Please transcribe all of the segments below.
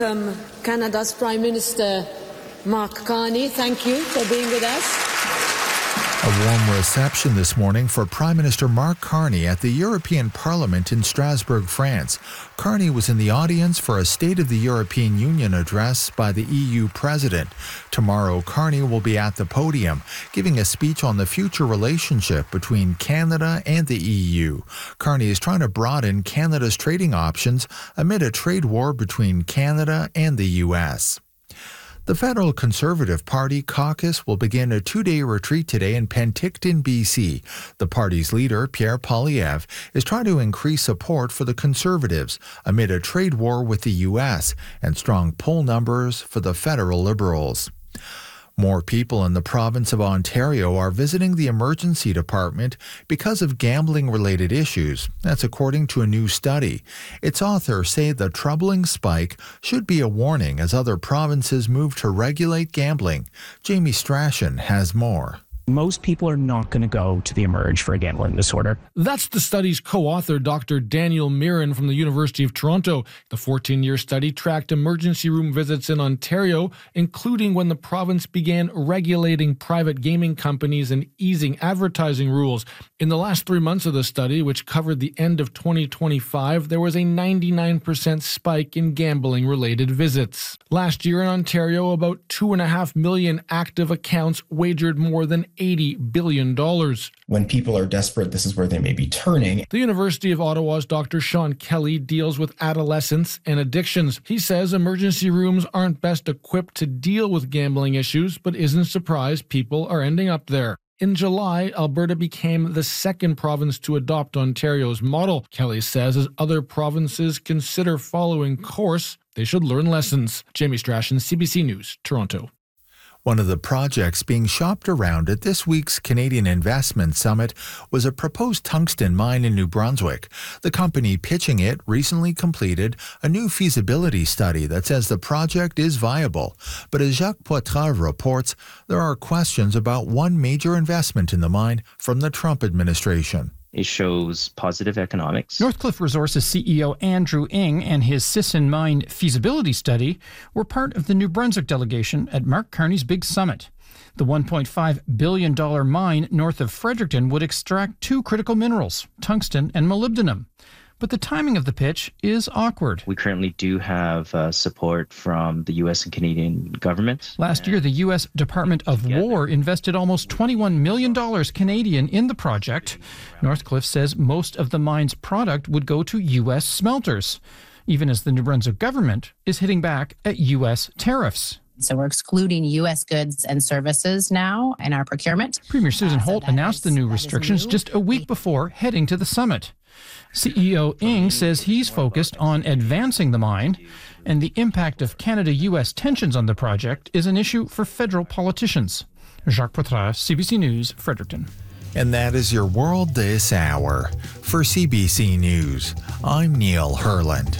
Canada's Prime Minister Mark Carney. Thank you for being with us. A warm reception this morning for Prime Minister Mark Carney at the European Parliament in Strasbourg, France. Carney was in the audience for a State of the European Union address by the EU President. Tomorrow, Carney will be at the podium, giving a speech on the future relationship between Canada and the EU. Carney is trying to broaden Canada's trading options amid a trade war between Canada and the U.S. The Federal Conservative Party caucus will begin a two-day retreat today in Penticton, BC. The party's leader, Pierre Poilievre, is trying to increase support for the Conservatives amid a trade war with the U.S. and strong poll numbers for the federal Liberals. More people in the province of Ontario are visiting the emergency department because of gambling-related issues. That's according to a new study. Its authors say the troubling spike should be a warning as other provinces move to regulate gambling. Jamie Strachan has more. Most people are not going to go to the Emerge for a gambling disorder. That's the study's co-author, Dr. Daniel Mirren from the University of Toronto. The 14-year study tracked emergency room visits in Ontario, including when the province began regulating private gaming companies and easing advertising rules. In the last 3 months of the study, which covered the end of 2025, there was a 99% spike in gambling-related visits. Last year in Ontario, about 2.5 million active accounts wagered more than $80 billion. When people are desperate, this is where they may be turning. The University of Ottawa's Dr. Sean Kelly deals with adolescence and addictions. He says emergency rooms aren't best equipped to deal with gambling issues, but isn't surprised people are ending up there. In July, Alberta became the second province to adopt Ontario's model. Kelly says as other provinces consider following course, they should learn lessons. Jamie Strachan, CBC News, Toronto. One of the projects being shopped around at this week's Canadian Investment Summit was a proposed tungsten mine in New Brunswick. The company pitching it recently completed a new feasibility study that says the project is viable. But as Jacques Poitras reports, there are questions about one major investment in the mine from the Trump administration. It shows positive economics. Northcliffe Resources CEO Andrew Ng and his Sisson Mine feasibility study were part of the New Brunswick delegation at Mark Carney's big summit. The $1.5 billion mine north of Fredericton would extract two critical minerals, tungsten and molybdenum. But the timing of the pitch is awkward. We currently do have support from the U.S. and Canadian government. Last year, the U.S. Department of War invested almost $21 million Canadian in the project. Northcliffe says most of the mine's product would go to U.S. smelters, even as the New Brunswick government is hitting back at U.S. tariffs. So we're excluding U.S. goods and services now in our procurement. Premier Susan Holt announced the new restrictions just a week before heading to the summit. CEO Ng says he's focused on advancing the mine, and the impact of Canada-U.S. tensions on the project is an issue for federal politicians. Jacques Poitras, CBC News, Fredericton. And that is your world this hour. For CBC News, I'm Neil Herland.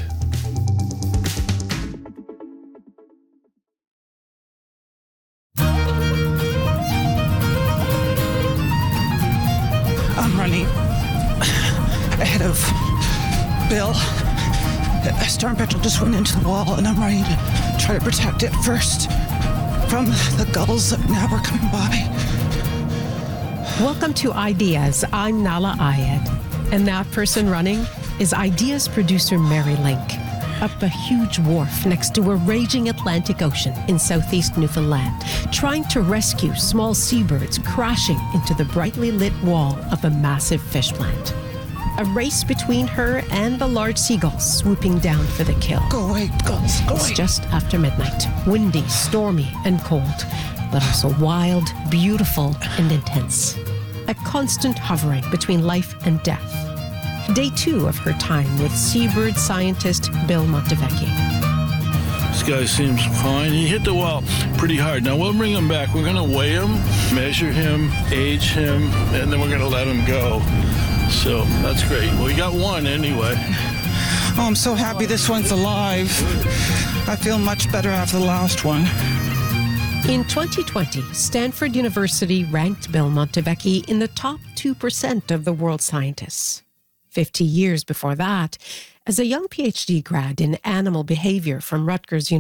I'm running ahead of Bill. Storm Petrel just went into the wall, and I'm running to try to protect it first from the gulls that now are coming by. Welcome to Ideas. I'm Nala Ayed. And that person running is Ideas producer Mary Link. Up a huge wharf next to a raging Atlantic Ocean in southeast Newfoundland, trying to rescue small seabirds crashing into the brightly lit wall of a massive fish plant. A race between her and the large seagulls swooping down for the kill. Go away, gulls, go away. It's just after midnight, windy, stormy, and cold, but also wild, beautiful, and intense. A constant hovering between life and death. Day 2 of her time with seabird scientist Bill Montevecchi. This guy seems fine. He hit the wall pretty hard. Now we'll bring him back. We're going to weigh him, measure him, age him, and then we're going to let him go. So that's great. Well, we got one anyway. Oh, I'm so happy this one's alive. I feel much better after the last one. In 2020, Stanford University ranked Bill Montevecchi in the top 2% of the world's scientists. 50 years before that, As a young PhD grad in animal behavior from Rutgers